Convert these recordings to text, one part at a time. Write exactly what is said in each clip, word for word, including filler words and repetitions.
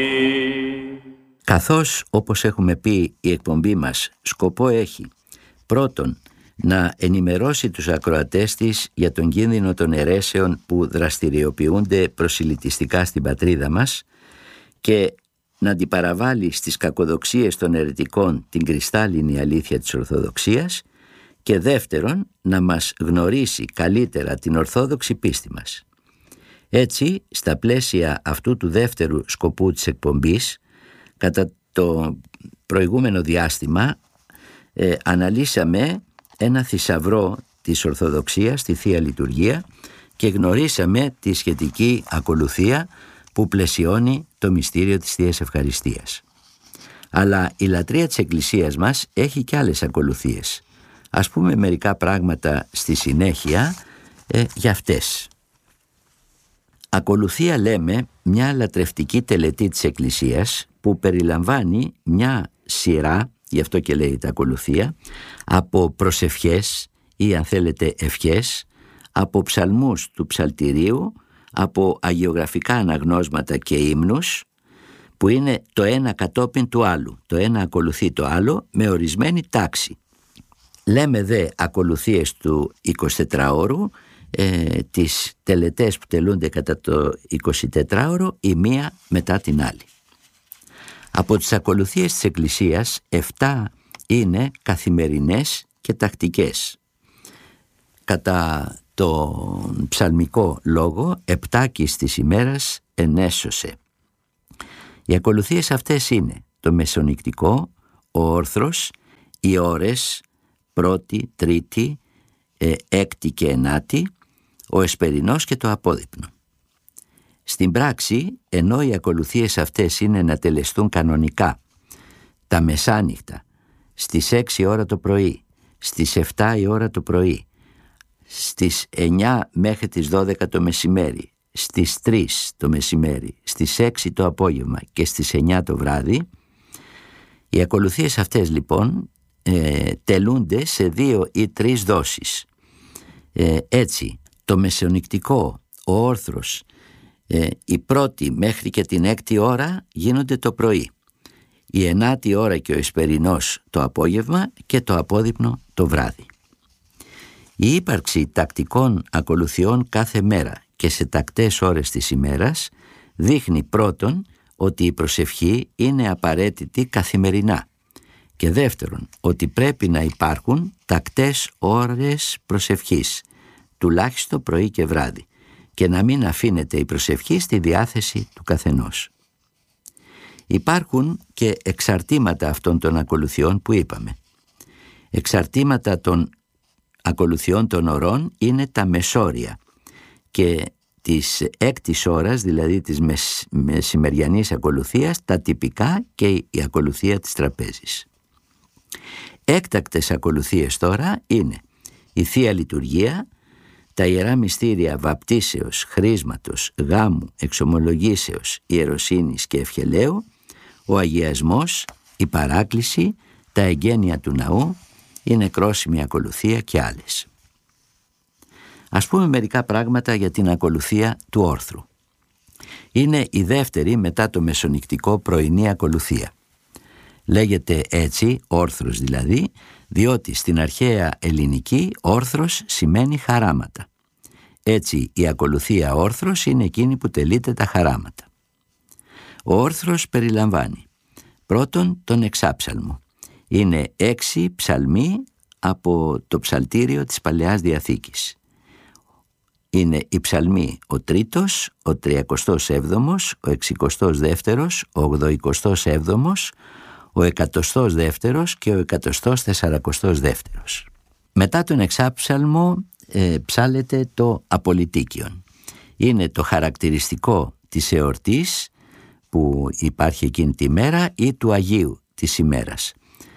Καθώς, όπως έχουμε πει, η εκπομπή μας σκοπό έχει πρώτον να ενημερώσει τους ακροατές της για τον κίνδυνο των αιρέσεων που δραστηριοποιούνται προσιλητιστικά στην πατρίδα μας και να αντιπαραβάλει στις κακοδοξίες των αιρετικών την κρυστάλλινη αλήθεια της Ορθοδοξίας και δεύτερον να μας γνωρίσει καλύτερα την Ορθόδοξη πίστη μας. Έτσι, στα πλαίσια αυτού του δεύτερου σκοπού της εκπομπής, κατά το προηγούμενο διάστημα ε, αναλύσαμε ένα θησαυρό της Ορθοδοξίας στη Θεία Λειτουργία και γνωρίσαμε τη σχετική ακολουθία που πλαισιώνει το μυστήριο της Θείας Ευχαριστίας. Αλλά η λατρεία της Εκκλησίας μας έχει και άλλες ακολουθίες. Ας πούμε μερικά πράγματα στη συνέχεια ε, για αυτές. Ακολουθία λέμε μια λατρευτική τελετή της Εκκλησίας που περιλαμβάνει μια σειρά, γι' αυτό και λέγεται ακολουθία, από προσευχές ή αν θέλετε ευχές, από ψαλμούς του ψαλτηρίου, από αγιογραφικά αναγνώσματα και ύμνους που είναι το ένα κατόπιν του άλλου. Το ένα ακολουθεί το άλλο με ορισμένη τάξη. Λέμε δε ακολουθίες του εικοσιτετράωρου, ε, τις τελετές που τελούνται κατά το εικοσιτετράωρο η μία μετά την άλλη. Από τις ακολουθίες της Εκκλησίας, εφτά είναι καθημερινές και τακτικές. Κατά τον ψαλμικό λόγο, επτάκις της ημέρας ενέσωσε. Οι ακολουθίες αυτές είναι το μεσονυκτικό, ο όρθρος, οι ώρες, πρώτη, τρίτη, ε, έκτη και ενάτη, ο εσπερινός και το απόδειπνο. Στην πράξη, ενώ οι ακολουθίες αυτές είναι να τελεστούν κανονικά, τα μεσάνυχτα, στις έξι ώρα το πρωί, στις εφτά η ώρα το πρωί, στις εννιά μέχρι τις δώδεκα το μεσημέρι, στις τρεις το μεσημέρι, στις έξι το απόγευμα και στις εννιά το βράδυ, οι ακολουθίες αυτές λοιπόν ε, τελούνται σε δύο ή τρεις δόσεις. Ε, έτσι, το μεσονυκτικό, ο όρθρος, ε, η πρώτη μέχρι και την έκτη ώρα γίνονται το πρωί, η ενάτη ώρα και ο εσπερινός το απόγευμα και το απόδειπνο το βράδυ. Η ύπαρξη τακτικών ακολουθιών κάθε μέρα και σε τακτές ώρες της ημέρας δείχνει πρώτον ότι η προσευχή είναι απαραίτητη καθημερινά και δεύτερον ότι πρέπει να υπάρχουν τακτές ώρες προσευχής, τουλάχιστον πρωί και βράδυ, και να μην αφήνεται η προσευχή στη διάθεση του καθενός. Υπάρχουν και εξαρτήματα αυτών των ακολουθιών που είπαμε. Εξαρτήματα των ακολουθιών των ωρών είναι τα μεσόρια και της έκτης ώρας, δηλαδή της μεσ, μεσημεριανής ακολουθίας, τα τυπικά και η ακολουθία της τραπέζης. Έκτακτες ακολουθίες τώρα είναι η Θεία Λειτουργία, τα Ιερά Μυστήρια βαπτίσεως, χρίσματος, γάμου, εξομολογήσεως, ιεροσύνης και ευχελαίου, ο αγιασμός, η παράκληση, τα εγγένεια του ναού, η νεκρόσιμη ακολουθία και άλλες. Ας πούμε μερικά πράγματα για την ακολουθία του όρθρου. Είναι η δεύτερη μετά το μεσονυκτικό πρωινή ακολουθία. Λέγεται έτσι, όρθρος δηλαδή, διότι στην αρχαία ελληνική όρθρος σημαίνει χαράματα. Έτσι η ακολουθία όρθρος είναι εκείνη που τελείται τα χαράματα. Ο όρθρος περιλαμβάνει πρώτον τον εξάψαλμο. Είναι έξι ψαλμοί από το ψαλτήριο της Παλαιάς Διαθήκης. Είναι οι ψαλμοί ο τρίτος, ο τριακοστός έβδομος, ο εξηκοστός δεύτερος, ο ογδοηκοστός έβδομος, ο εκατοστός δεύτερος και ο εκατοστός τεσσαρακοστός δεύτερος. Μετά τον εξάψαλμο ε, ψάλεται το απολυτίκιον. Είναι το χαρακτηριστικό της εορτής που υπάρχει εκείνη τη μέρα ή του Αγίου της ημέρας.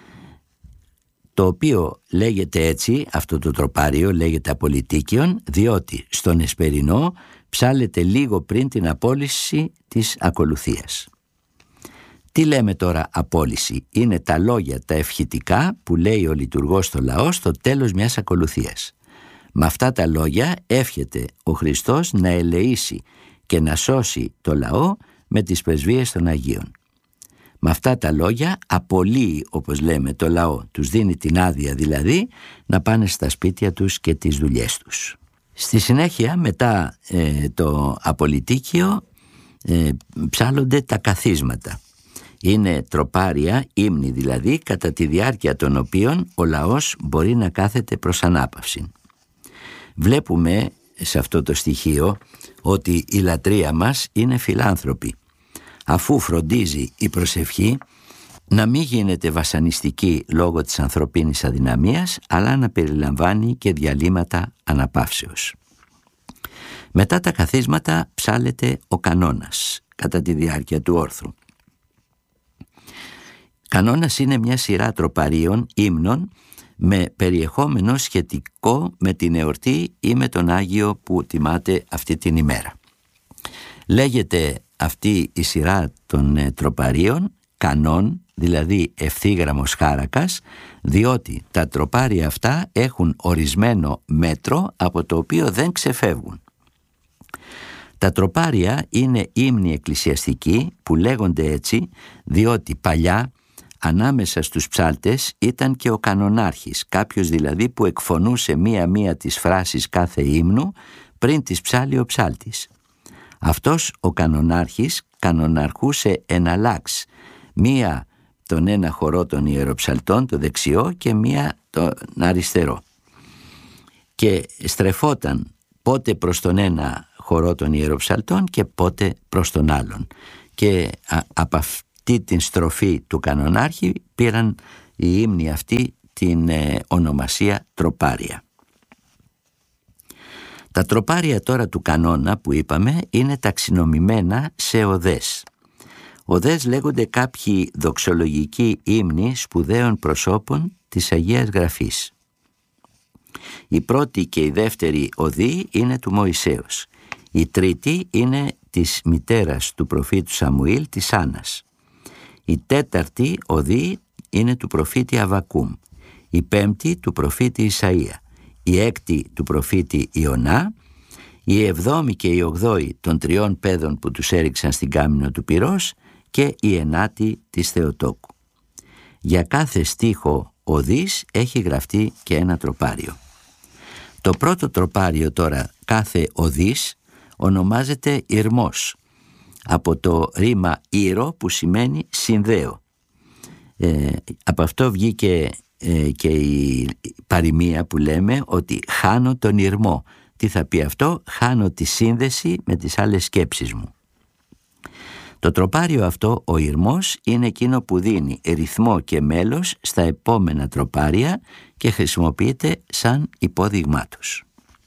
Το οποίο λέγεται έτσι, αυτό το τροπάριο λέγεται απολυτίκιον, διότι στον εσπερινό ψάλεται λίγο πριν την απόλυση της ακολουθίας. Τι λέμε τώρα απόλυση? Είναι τα λόγια, τα ευχητικά που λέει ο λειτουργός στο λαό στο τέλος μιας ακολουθίας. Με αυτά τα λόγια εύχεται ο Χριστός να ελεήσει και να σώσει το λαό με τις πρεσβείες των Αγίων. Με αυτά τα λόγια απολύει, όπως λέμε, το λαό, τους δίνει την άδεια δηλαδή να πάνε στα σπίτια τους και τις δουλειές τους. Στη συνέχεια, μετά ε, το απολυτίκιο, ε, ψάλλονται τα καθίσματα. Είναι τροπάρια, ύμνοι δηλαδή, κατά τη διάρκεια των οποίων ο λαός μπορεί να κάθεται προς ανάπαυση. Βλέπουμε σε αυτό το στοιχείο ότι η λατρεία μας είναι φιλάνθρωπη, αφού φροντίζει η προσευχή να μην γίνεται βασανιστική λόγω της ανθρωπίνης αδυναμίας, αλλά να περιλαμβάνει και διαλύματα αναπαύσεως. Μετά τα καθίσματα ψάλλεται ο κανόνας κατά τη διάρκεια του όρθρου. Κανόνας είναι μια σειρά τροπαρίων, ύμνων, με περιεχόμενο σχετικό με την εορτή ή με τον Άγιο που τιμάται αυτή την ημέρα. Λέγεται αυτή η σειρά των ε, τροπαρίων κανόν, δηλαδή ευθύγραμμος χάρακας, διότι τα τροπάρια αυτά έχουν ορισμένο μέτρο από το οποίο δεν ξεφεύγουν. Τα τροπάρια είναι ύμνοι εκκλησιαστικοί που λέγονται έτσι διότι παλιά ανάμεσα στους ψάλτες ήταν και ο κανονάρχης, κάποιος δηλαδή που εκφωνούσε μία-μία τις φράσεις κάθε ύμνου πριν τις ψάλει ο ψάλτης. Αυτός ο κανονάρχης κανοναρχούσε εναλλάξ μία τον ένα χορό των ιεροψαλτών, το δεξιό, και μία τον αριστερό. Και στρεφόταν πότε προς τον ένα χορό των ιεροψαλτών και πότε προς τον άλλον. Και α, από αυτή την στροφή του κανονάρχη πήραν οι ύμνοι αυτοί την ε, ονομασία τροπάρια. Τα τροπάρια τώρα του κανόνα που είπαμε είναι ταξινομημένα σε οδές. Οδές λέγονται κάποιοι δοξολογικοί ύμνοι σπουδαίων προσώπων της Αγίας Γραφής. Η πρώτη και η δεύτερη οδή είναι του Μωυσέως. Η τρίτη είναι της μητέρας του προφήτου Σαμουήλ, της Άννας. Η τέταρτη οδή είναι του προφήτη Αββακούμ. Η πέμπτη του προφήτη Ισαΐα. Η έκτη του προφήτη Ιωνά. Η εβδόμη και η ογδόη των τριών παιδών που τους έριξαν στην κάμινο του πυρός και η ενάτη της Θεοτόκου. Για κάθε στίχο οδής έχει γραφτεί και ένα τροπάριο. Το πρώτο τροπάριο τώρα κάθε οδής ονομάζεται ηρμός, από το ρήμα ήρο που σημαίνει συνδέω. Ε, από αυτό βγήκε ε, και η παροιμία που λέμε ότι χάνω τον ηρμό. Τι θα πει αυτό? Χάνω τη σύνδεση με τις άλλες σκέψεις μου. Το τροπάριο αυτό, ο ηρμός, είναι εκείνο που δίνει ρυθμό και μέλος στα επόμενα τροπάρια και χρησιμοποιείται σαν υπόδειγμά τους.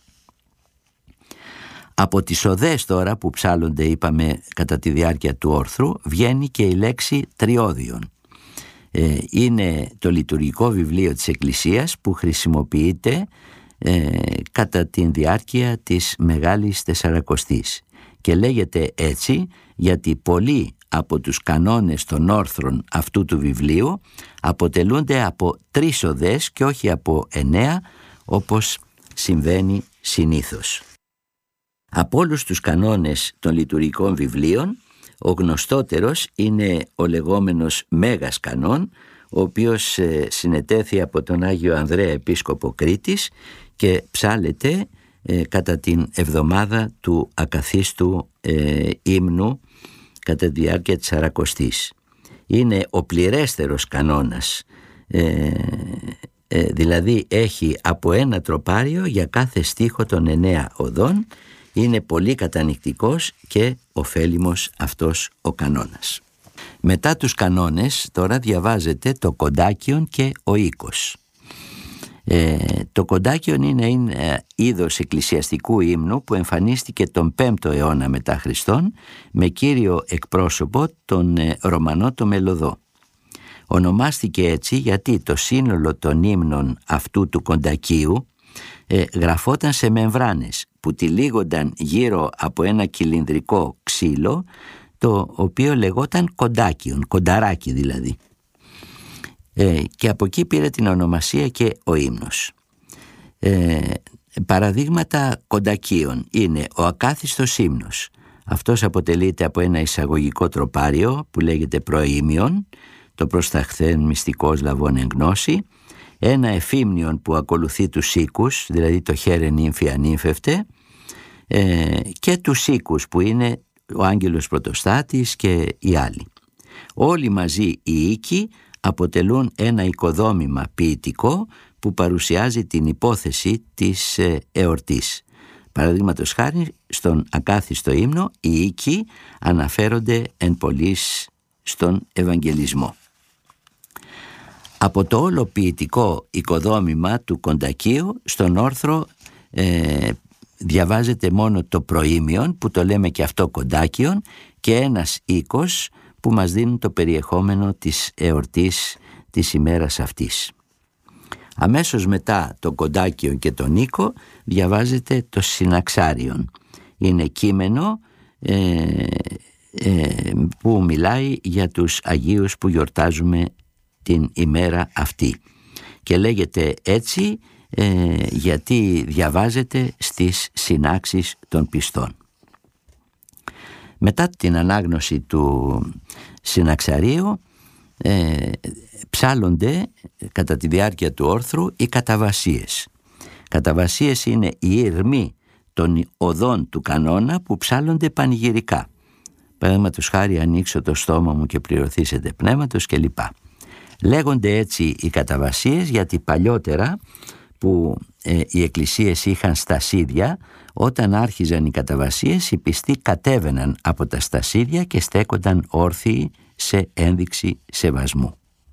Από τις οδές τώρα που ψάλλονται, είπαμε, κατά τη διάρκεια του όρθρου, βγαίνει και η λέξη τριώδιον. Ε, είναι το λειτουργικό βιβλίο της Εκκλησίας που χρησιμοποιείται ε, κατά τη διάρκεια της Μεγάλης Τεσσαρακοστής και λέγεται έτσι γιατί πολλοί από τους κανόνες των όρθρων αυτού του βιβλίου αποτελούνται από τρεις οδές και όχι από εννέα, όπως συμβαίνει συνήθως. Από όλους τους κανόνες των λειτουργικών βιβλίων, ο γνωστότερος είναι ο λεγόμενος Μέγας Κανόν, ο οποίος ε, συνετέθη από τον Άγιο Ανδρέα Επίσκοπο Κρήτης και ψάλλεται ε, κατά την εβδομάδα του ακαθίστου ε, ύμνου κατά τη διάρκεια της Σαρακοστής. Είναι ο πληρέστερος κανόνας, ε, ε, δηλαδή έχει από ένα τροπάριο για κάθε στίχο των εννέα οδών. Είναι πολύ κατανοητικός και ωφέλιμος αυτός ο κανόνας. Μετά τους κανόνες τώρα διαβάζεται το κοντάκιον και ο οίκος. Ε, το κοντάκιον είναι, είναι είδος εκκλησιαστικού ύμνου που εμφανίστηκε τον πέμπτο αιώνα μετά Χριστόν με κύριο εκπρόσωπο τον ε, Ρωμανό το Μελωδό. Ονομάστηκε έτσι γιατί το σύνολο των ύμνων αυτού του κοντακίου ε, γραφόταν σε μεμβράνες που τυλίγονταν γύρω από ένα κυλινδρικό ξύλο, το οποίο λεγόταν κοντάκιον, κονταράκι δηλαδή. Ε, και από εκεί πήρε την ονομασία και ο ύμνος. Ε, παραδείγματα κοντακίων είναι ο ακάθιστος ύμνος. Αυτός αποτελείται από ένα εισαγωγικό τροπάριο που λέγεται προήμιον, το προσταχθέν μυστικός λαβών εν γνώση, ένα εφήμνιον που ακολουθεί τους οίκους, δηλαδή το χαίρεν ύμφη ανύμφευτε, ε, και τους οίκους που είναι ο άγγελος πρωτοστάτης και οι άλλοι. Όλοι μαζί οι οίκοι αποτελούν ένα οικοδόμημα ποιητικό που παρουσιάζει την υπόθεση της ε, εορτής. Παραδείγματος χάρη, στον ακάθιστο ύμνο οι οίκοι αναφέρονται εν πολλοίς στον Ευαγγελισμό. Από το όλο ποιητικό οικοδόμημα του κοντακίου στον όρθρο ε, διαβάζεται μόνο το προήμιον, που το λέμε και αυτό κοντάκιον, και ένας οίκος που μας δίνουν το περιεχόμενο της εορτής της ημέρας αυτής. Αμέσως μετά το κοντάκιον και τον οίκο διαβάζεται το συναξάριον. Είναι κείμενο ε, ε, που μιλάει για τους Αγίους που γιορτάζουμε την ημέρα αυτή και λέγεται έτσι ε, γιατί διαβάζεται στις συνάξεις των πιστών. Μετά την ανάγνωση του συναξαρίου ε, ψάλλονται κατά τη διάρκεια του όρθρου οι καταβασίες. Καταβασίες είναι οι ηρμοί των οδών του κανόνα που ψάλλονται πανηγυρικά. Παραδείγματος χάρη, ανοίξω το στόμα μου και πληρωθήσετε πνεύματος κλπ. Λέγονται έτσι οι καταβασίες γιατί παλιότερα που ε, οι εκκλησίες είχαν στασίδια, όταν άρχιζαν οι καταβασίες οι πιστοί κατέβαιναν από τα στασίδια και στέκονταν όρθιοι σε ένδειξη σεβασμού.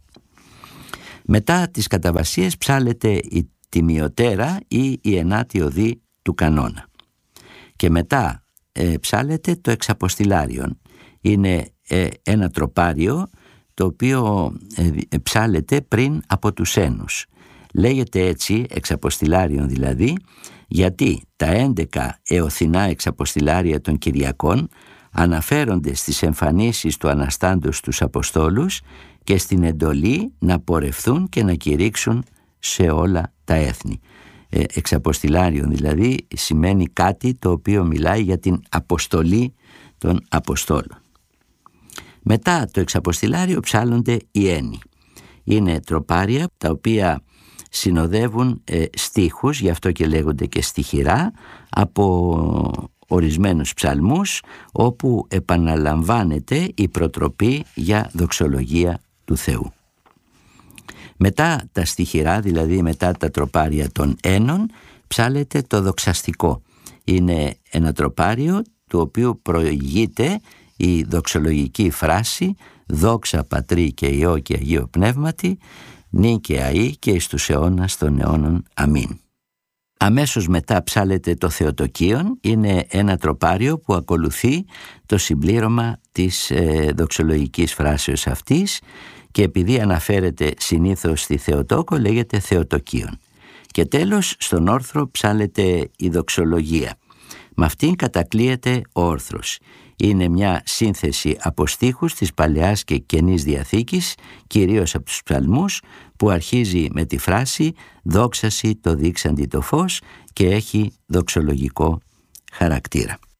Μετά τις καταβασίες ψάλλεται η τιμιωτέρα ή η ενάτη οδή του κανόνα. Και μετά ε, ψάλλεται το εξαποστηλάριον. Είναι ε, ένα τροπάριο το οποίο ε, ε, ψάλλεται πριν από τους ένους. Λέγεται έτσι εξαποστηλάριον δηλαδή γιατί τα έντεκα εωθινά εξαποστηλάρια των Κυριακών αναφέρονται στις εμφανίσεις του Αναστάντος στους Αποστόλους και στην εντολή να πορευθούν και να κηρύξουν σε όλα τα έθνη. Ε, εξαποστηλάριον δηλαδή σημαίνει κάτι το οποίο μιλάει για την αποστολή των Αποστόλων. Μετά το εξαποστηλάριο ψάλλονται οι ένοι. Είναι τροπάρια τα οποία συνοδεύουν ε, στίχους, γι' αυτό και λέγονται και στιχηρά, από ορισμένους ψαλμούς όπου επαναλαμβάνεται η προτροπή για δοξολογία του Θεού. Μετά τα στιχηρά, δηλαδή μετά τα τροπάρια των ένων, ψάλλεται το δοξαστικό. Είναι ένα τροπάριο του οποίου προηγείται η δοξολογική φράση «Δόξα Πατρί και Υιό και Αγίο Πνεύματι, νυν και αεί και εις τους αιώνας των αιώνων. Αμήν». Αμέσως μετά ψάλλεται το Θεοτοκίον, είναι ένα τροπάριο που ακολουθεί το συμπλήρωμα της ε, δοξολογικής φράσεως αυτής και επειδή αναφέρεται συνήθως στη Θεοτόκο λέγεται Θεοτοκίον. Και τέλος στον όρθρο ψάλλεται η δοξολογία. Με αυτήν κατακλείεται ο όρθρος. Είναι μια σύνθεση από στίχους της Παλαιάς και Καινής Διαθήκης, κυρίως από τους ψαλμούς, που αρχίζει με τη φράση «Δόξαση το δείξαντι το φως» και έχει δοξολογικό χαρακτήρα.